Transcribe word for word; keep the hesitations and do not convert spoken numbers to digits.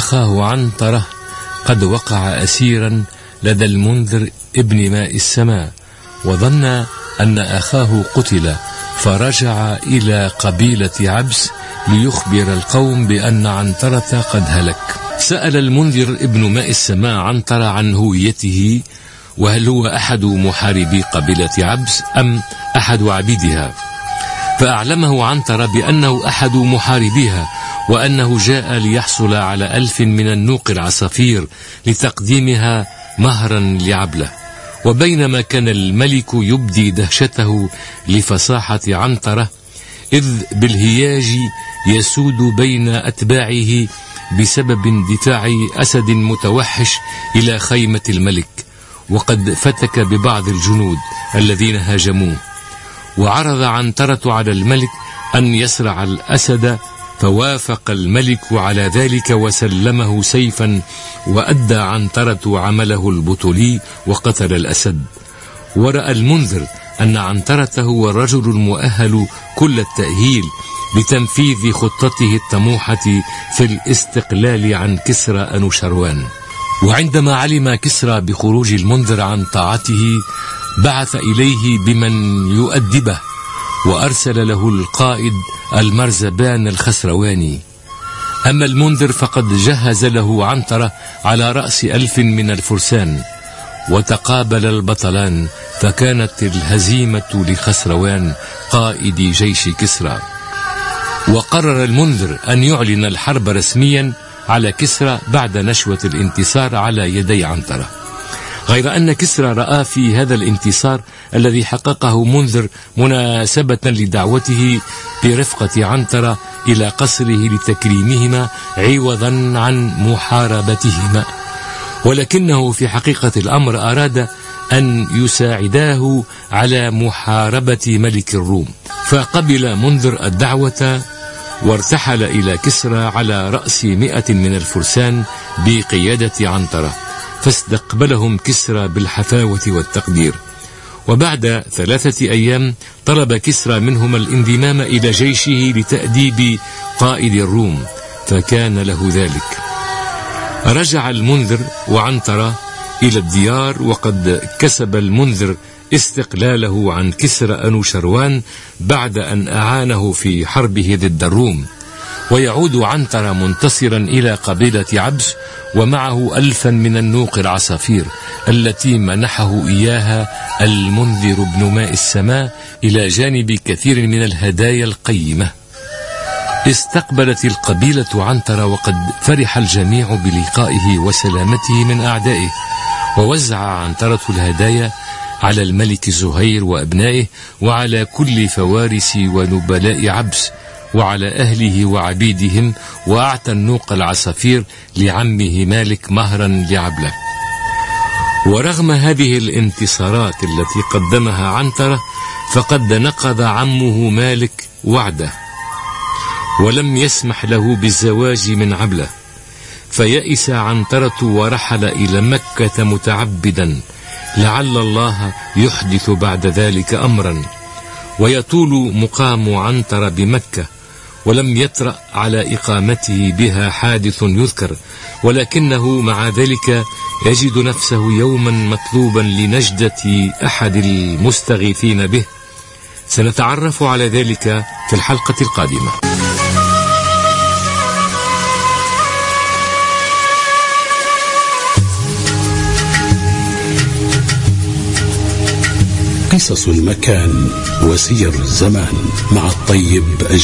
أخاه عنترة قد وقع أسيرا لدى المنذر ابن ماء السماء، وظن أن أخاه قتل، فرجع إلى قبيلة عبس ليخبر القوم بأن عنترة قد هلك. سأل المنذر ابن ماء السماء عنترة عن هويته، وهل هو أحد محاربي قبيلة عبس أم أحد عبيدها، فأعلمه عنترة بأنه أحد محاربيها، وأنه جاء ليحصل على ألف من النوق العصافير لتقديمها مهرا لعبله. وبينما كان الملك يبدي دهشته لفصاحة عنترة، إذ بالهياج يسود بين أتباعه بسبب اندفاع أسد متوحش إلى خيمة الملك، وقد فتك ببعض الجنود الذين هاجموه. وعرض عنترة على الملك أن يسرع الأسد، فوافق الملك على ذلك وسلمه سيفا، وأدى عنترة عمله البطولي وقتل الأسد. ورأى المنذر أن عنترة هو الرجل المؤهل كل التأهيل لتنفيذ خطته الطموحة في الاستقلال عن كسرى أنوشروان. وعندما علم كسرى بخروج المنذر عن طاعته، بعث إليه بمن يؤدبه، وأرسل له القائد المرزبان الخسرواني. أما المنذر فقد جهز له عنترة على رأس ألف من الفرسان، وتقابل البطلان، فكانت الهزيمة لخسروان قائد جيش كسرى. وقرر المنذر أن يعلن الحرب رسميا على كسرى بعد نشوة الانتصار على يدي عنترة، غير أن كسرى رأى في هذا الانتصار الذي حققه منذر مناسبة لدعوته برفقة عنترة إلى قصره لتكريمهما عوضا عن محاربتهما، ولكنه في حقيقة الأمر أراد أن يساعداه على محاربة ملك الروم. فقبل منذر الدعوة وارتحل إلى كسرى على رأس مئة من الفرسان بقيادة عنترة، فاستقبلهم كسرى بالحفاوة والتقدير. وبعد ثلاثة أيام طلب كسرى منهما الانضمام إلى جيشه لتأديب قائد الروم، فكان له ذلك. رجع المنذر وعنترة إلى الديار، وقد كسب المنذر استقلاله عن كسرى أنوشروان بعد أن أعانه في حربه ضد الروم. ويعود عنترة منتصرا إلى قبيلة عبس، ومعه ألفا من النوق العصافير التي منحه إياها المنذر بن ماء السماء، إلى جانب كثير من الهدايا القيمة. استقبلت القبيلة عنترة، وقد فرح الجميع بلقائه وسلامته من أعدائه. ووزع عنترة الهدايا على الملك زهير وأبنائه، وعلى كل فوارس ونبلاء عبس، وعلى أهله وعبيدهم، وأعطى النوق العصافير لعمه مالك مهرا لعبله. ورغم هذه الانتصارات التي قدمها عنترة، فقد نقض عمه مالك وعده، ولم يسمح له بالزواج من عبله، فيئس عنترة ورحل إلى مكة متعبدا، لعل الله يحدث بعد ذلك أمرا. ويطول مقام عنترة بمكة، ولم يطرأ على إقامته بها حادث يذكر، ولكنه مع ذلك يجد نفسه يوما مطلوبا لنجدة أحد المستغيثين به. سنتعرف على ذلك في الحلقة القادمة. قصص المكان وسير الزمان مع الطيب